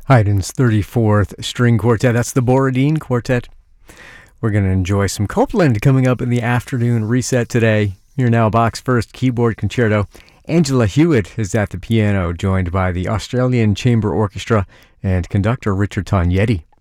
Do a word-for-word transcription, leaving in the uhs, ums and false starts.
Haydn's thirty-fourth String Quartet. That's the Borodin Quartet. We're going to enjoy some Copland coming up in the afternoon reset today. Here now, Bach's first keyboard concerto. Angela Hewitt is at the piano, joined by the Australian Chamber Orchestra and conductor Richard Tognetti.